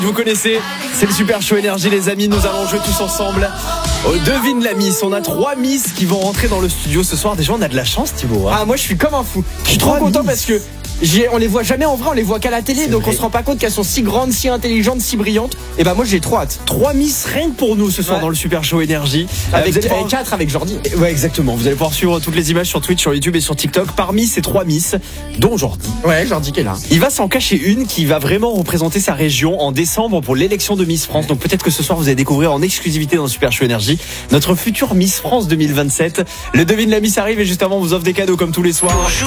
Vous connaissez, c'est le Super Show Énergie les amis, nous allons jouer tous ensemble. Devine la Miss, on a 3 Miss qui vont rentrer dans le studio ce soir. Déjà on a de la chance Thibaut. Ah moi je suis comme un fou. Je suis trop content parce que on les voit jamais en vrai, on les voit qu'à la télé, donc on se rend pas compte qu'elles sont si grandes, si intelligentes, si brillantes. Et bah moi j'ai trop hâte. 3 Miss rien que pour nous ce soir dans le Super Show Énergie. Avec 4 avec Jordi. Ouais exactement, vous allez pouvoir suivre toutes les images sur Twitch, sur YouTube et sur TikTok. Parmi ces 3 Miss, dont Jordi. Ouais, Jordi qui est là. Il va s'en cacher une qui va vraiment représenter sa région en décembre pour l'élection de Miss France. Donc peut-être que ce soir vous allez découvrir en exclusivité dans le Super Show Énergie notre future Miss France 2027. Le Devine la Miss arrive et juste avant on vous offre des cadeaux comme tous les soirs.